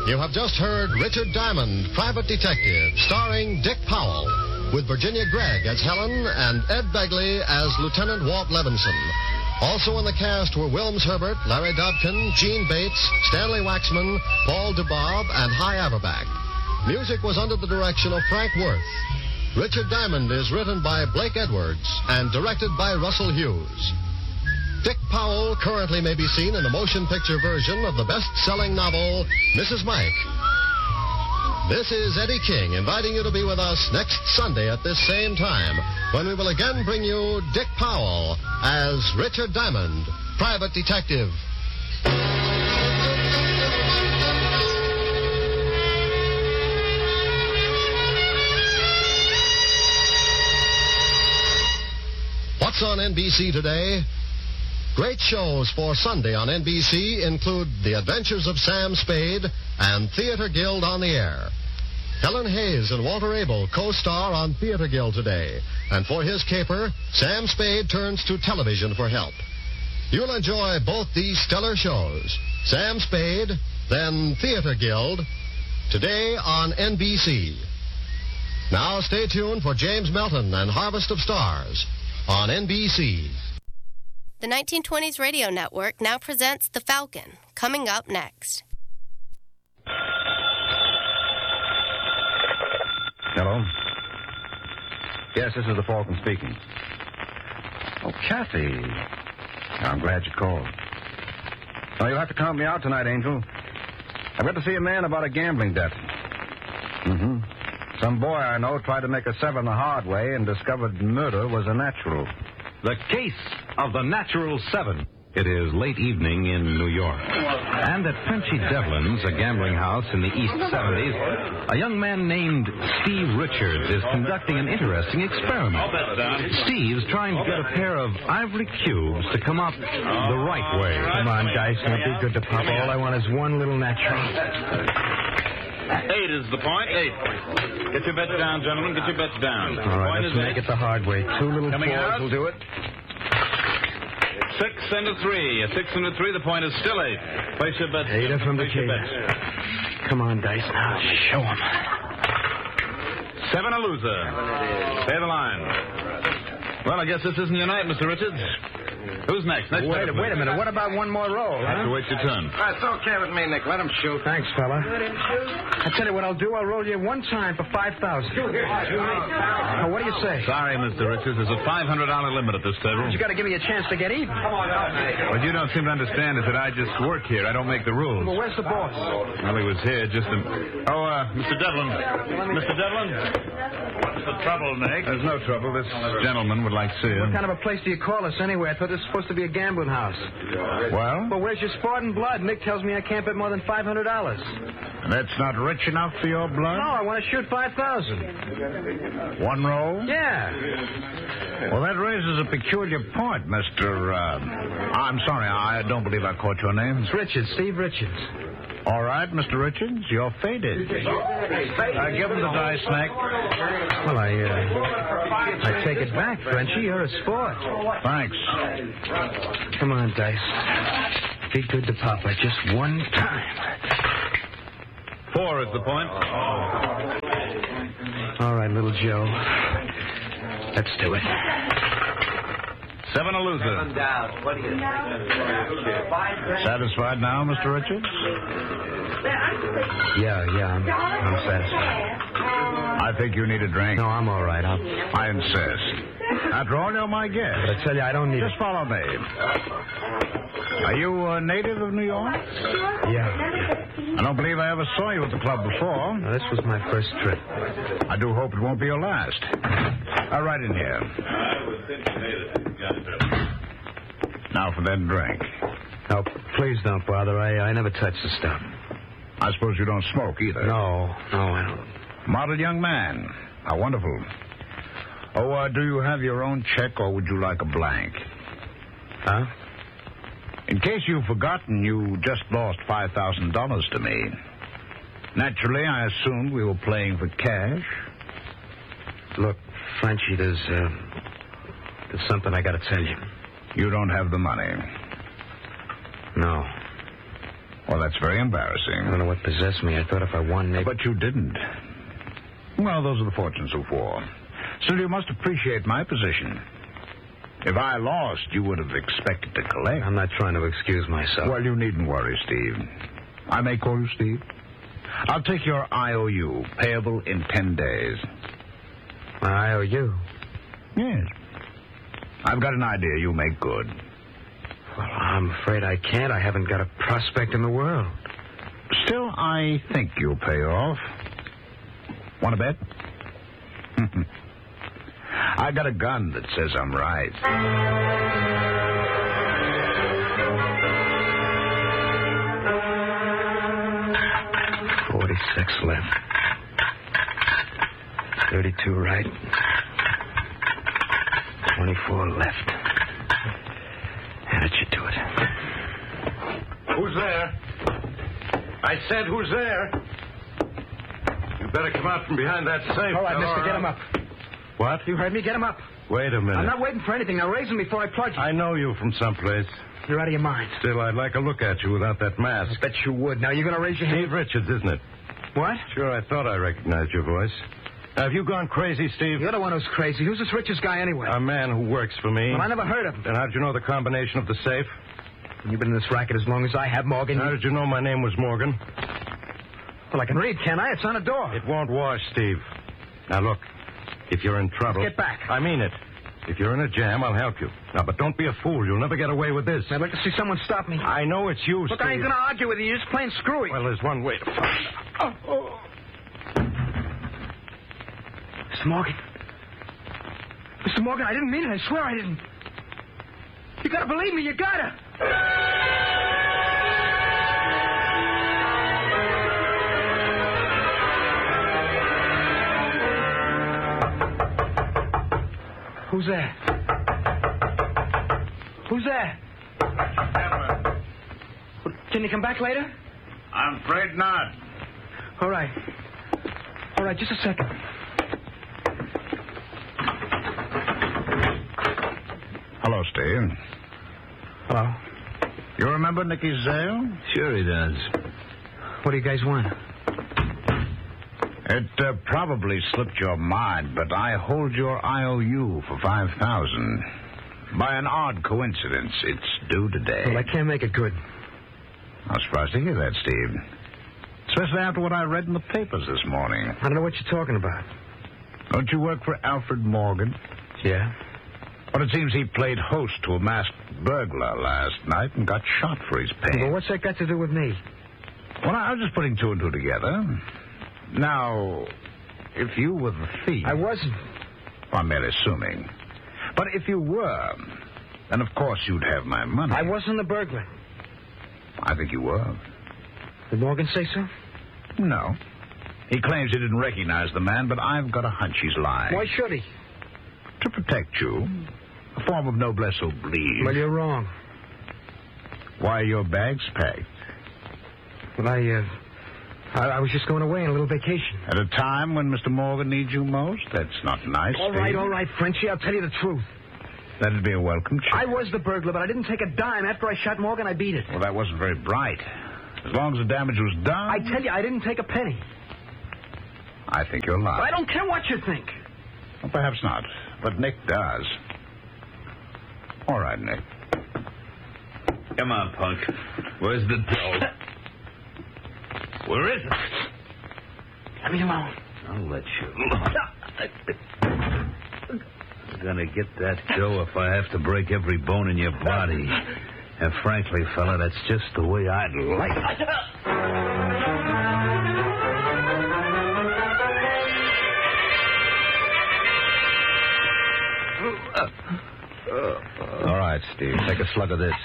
You have just heard Richard Diamond, Private Detective, starring Dick Powell, with Virginia Gregg as Helen and Ed Begley as Lieutenant Walt Levinson. Also in the cast were Wilms Herbert, Larry Dobkin, Gene Bates, Stanley Waxman, Paul DeBob, and Hy Averback. Music was under the direction of Frank Worth. Richard Diamond is written by Blake Edwards and directed by Russell Hughes. Dick Powell currently may be seen in the motion picture version of the best-selling novel, Mrs. Mike. This is Eddie King inviting you to be with us next Sunday at this same time when we will again bring you Dick Powell as Richard Diamond, Private Detective. What's on NBC today? Great shows for Sunday on NBC include The Adventures of Sam Spade and Theater Guild on the Air. Helen Hayes and Walter Abel co-star on Theater Guild today. And for his caper, Sam Spade turns to television for help. You'll enjoy both these stellar shows, Sam Spade, then Theater Guild, today on NBC. Now stay tuned for James Melton and Harvest of Stars on NBC. The 1920s Radio Network now presents The Falcon, coming up next. Hello? Yes, this is the Falcon speaking. Oh, Kathy. I'm glad you called. Oh, you'll have to count me out tonight, Angel. I've got to see a man about a gambling debt. Some boy I know tried to make a seven the hard way and discovered murder was a natural. The Case of the Natural Seven. It is late evening in New York. And at Frenchy Devlin's, a gambling house in the East 70s, a young man named Steve Richards is conducting an interesting experiment. Steve's trying to get a pair of ivory cubes to come up the right way. Come on, Dice. Don't be good to Papa. All I want is one little natural. 8 is the point. 8. Get your bets down, gentlemen. Get your bets down. All right, let's make it the hard way. 2 little fours will do it. 6 and a 3. A 6 and a 3. The point is still 8. Place your bets. 8 from the Place your case. bets. Come on, Dice. Now, show 'em. 7 a loser. Pay the line. Well, I guess this isn't your night, Mr. Richards. Who's next? Wait a minute. What about one more roll? You have to wait your turn. That's okay with me, Nick. Let him shoot. Thanks, fella. I tell you what I'll do. I'll roll you one time for $5,000. Now, what do you say? Sorry, Mr. Richards. There's a $500 limit at this table. You got to give me a chance to get even. What you don't seem to understand is that I just work here. I don't make the rules. Well, where's the boss? Well, he was here just a... Mr. Devlin. Mr. Devlin? What's the trouble, Nick? There's no trouble. This gentleman would like to see you. What kind of a place do you call us anyway? I thought this was supposed to be a gambling house. Well? Well, where's your sport and blood? Nick tells me I can't bet more than $500. That's not rich enough for your blood? No, I want to shoot $5,000. One roll? Yeah. Well, that raises a peculiar point, Mr. I'm sorry, I don't believe I caught your name. It's Richards, Steve Richards. All right, Mr. Richards, you're faded. Give him the dice, Nick. Well, I take it back, Frenchie. You're a sport. Thanks. Come on, Dice. Be good to Papa just one time. 4 is the point. All right, little Joe. Let's do it. 7 a loser. Satisfied now, Mr. Richards? Yeah, I'm satisfied. I think you need a drink. No, I'm all right. I insist. After all, you're my guest. But I tell you, I don't need Just follow me. Are you a native of New York? Yeah. I don't believe I ever saw you at the club before. Now, this was my first trip. I do hope it won't be your last. Right in here. Now for that drink. No, please don't bother. I never touch the stuff. I suppose you don't smoke either. No, I don't. Model young man. How wonderful. Do you have your own check, or would you like a blank? Huh? In case you've forgotten, you just lost $5,000 to me. Naturally, I assumed we were playing for cash. Look, Frenchie, there's something I got to tell you. You don't have the money. No. Well, that's very embarrassing. I don't know what possessed me. I thought if I won, maybe... But you didn't. Well, those are the fortunes of war. Still, you must appreciate my position. If I lost, you would have expected to collect. I'm not trying to excuse myself. Well, you needn't worry, Steve. I may call you Steve. I'll take your IOU, payable in 10 days. My IOU? Yes. I've got an idea you'll make good. Well, I'm afraid I can't. I haven't got a prospect in the world. Still, I think you'll pay off. Want to bet? I got a gun that says I'm right. 46 left. 32 right. 24 left. That should do it. Who's there? I said, who's there? You better come out from behind that safe. All right, mister, get him up. What? You heard me? Get him up. Wait a minute. I'm not waiting for anything. Now raise him before I plug you. I know you from someplace. You're out of your mind. Still, I'd like a look at you without that mask. I bet you would. Now, you're going to raise your hand? Steve Richards, isn't it? What? Sure, I thought I recognized your voice. Have you gone crazy, Steve? You're the one who's crazy. Who's this Richards guy anyway? A man who works for me. Well, I never heard of him. Then how'd you know the combination of the safe? You've been in this racket as long as I have, Morgan. How did you know my name was Morgan? Well, I can read, can't I? It's on a door. It won't wash, Steve. Now, look, if you're in trouble... Get back. I mean it. If you're in a jam, I'll help you. Now, but don't be a fool. You'll never get away with this. I'd like to see someone stop me. I know it's you, Look, Steve. I ain't going to argue with you. You're just plain screwy. Well, there's one way to find out. Oh. Mr. Morgan. Mr. Morgan, I didn't mean it. I swear I didn't. You gotta believe me. You gotta. Who's there? Who's there? Can you come back later? I'm afraid not. All right. All right, just a second. Hello, Steve. Hello. You remember Nicky Zale? Sure he does. What do you guys want? It probably slipped your mind, but I hold your IOU for $5,000. By an odd coincidence, it's due today. Well, I can't make it good. I'm surprised to hear that, Steve. Especially after what I read in the papers this morning. I don't know what you're talking about. Don't you work for Alfred Morgan? Yeah? Well, it seems he played host to a masked burglar last night and got shot for his pains. Well, what's that got to do with me? Well, I was just putting two and two together. Now, if you were the thief... I wasn't. Well, I'm merely assuming. But if you were, then of course you'd have my money. I wasn't the burglar. I think you were. Did Morgan say so? No. He claims he didn't recognize the man, but I've got a hunch he's lying. Why should he? To protect you. A form of noblesse oblige. Well, you're wrong. Why are your bags packed? Well, I was just going away on a little vacation. At a time when Mr. Morgan needs you most? That's not nice. All right, Frenchie, I'll tell you the truth. That'd be a welcome change. I was the burglar, but I didn't take a dime. After I shot Morgan, I beat it. Well, that wasn't very bright. As long as the damage was done... I tell you, I didn't take a penny. I think you're lying. I don't care what you think. Well, perhaps not, but Nick does. All right, Nick. Come on, punk. Where's the dough? Where is it? Let me alone. I'll let you. I'm gonna get that dough if I have to break every bone in your body. And frankly, fella, that's just the way I'd like it. All right, Steve. Take a slug of this.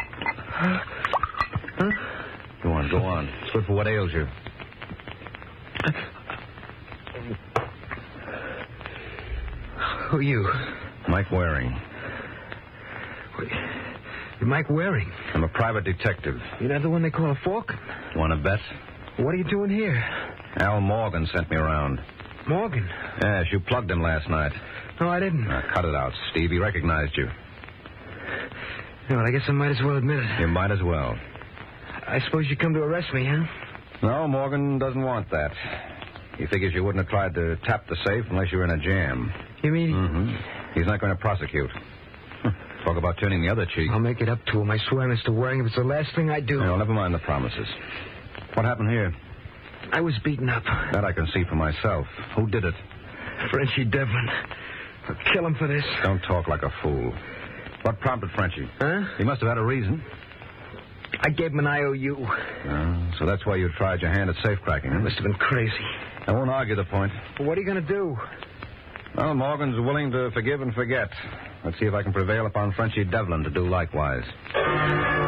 Go on. It's good for what ails you. Who are you? Mike Waring. You're Mike Waring. I'm a private detective. You're not the one they call a fork? Want to bet? What are you doing here? Al Morgan sent me around. Morgan? Yes, you plugged him last night. No, I didn't. Now, cut it out, Steve. He recognized you. No, I guess I might as well admit it. You might as well. I suppose you come to arrest me, huh? No, Morgan doesn't want that. He figures you wouldn't have tried to tap the safe unless you were in a jam. You mean... Mm-hmm. He's not going to prosecute. Talk about turning the other cheek. I'll make it up to him. I swear, Mr. Waring, if it's the last thing I do. No, never mind the promises. What happened here? I was beaten up. That I can see for myself. Who did it? Frenchie Devlin. I'll kill him for this. Don't talk like a fool. What prompted Frenchie? Huh? He must have had a reason. I gave him an IOU. So that's why you tried your hand at safe-cracking, huh? Must have been crazy. I won't argue the point. Well, what are you going to do? Well, Morgan's willing to forgive and forget. Let's see if I can prevail upon Frenchie Devlin to do likewise.